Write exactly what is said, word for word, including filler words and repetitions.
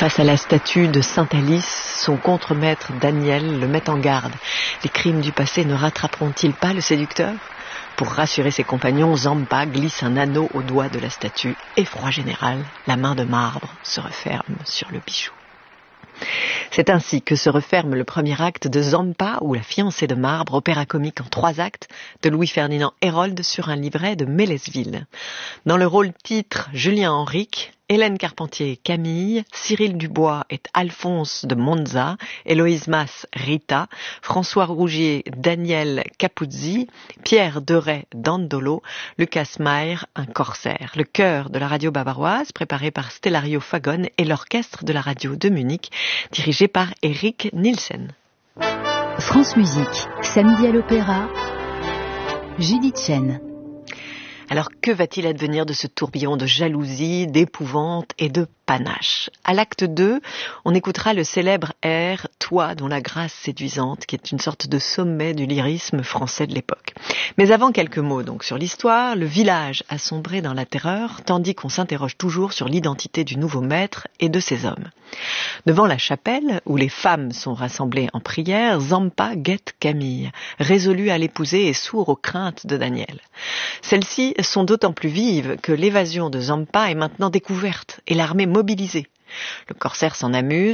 Face à la statue de Saint Alice, son contremaître Daniel le met en garde. Les crimes du passé ne rattraperont-ils pas le séducteur ? Pour rassurer ses compagnons, Zampa glisse un anneau au doigt de la statue. Effroi général, la main de marbre se referme sur le bijou. C'est ainsi que se referme le premier acte de Zampa ou La fiancée de marbre, opéra comique en trois actes de Louis-Ferdinand Hérold sur un livret de Mélesville. Dans le rôle titre, Julien Henrique, Hélène Carpentier Camille, Cyril Dubois est Alphonse de Monza, Héloïse Masse Rita, François Rougier Daniel Capuzzi, Pierre Deray Dandolo, Lucas Mayer un corsaire. Le chœur de la radio bavaroise préparé par Stellario Fagon et l'orchestre de la radio de Munich dirigé par Eric Nielsen. France Musique, samedi à l'Opéra, Judith Chen. Alors que va-t-il advenir de ce tourbillon de jalousie, d'épouvante et de panache ? À l'acte deux, on écoutera le célèbre air « Toi dont la grâce séduisante » qui est une sorte de sommet du lyrisme français de l'époque. Mais avant, quelques mots donc sur l'histoire. Le village a sombré dans la terreur, tandis qu'on s'interroge toujours sur l'identité du nouveau maître et de ses hommes. Devant la chapelle, où les femmes sont rassemblées en prière, Zampa guette Camille, résolu à l'épouser et sourd aux craintes de Daniel. Celles-ci sont d'autant plus vives que l'évasion de Zampa est maintenant découverte et l'armée mobilisée. Le corsaire s'en amuse,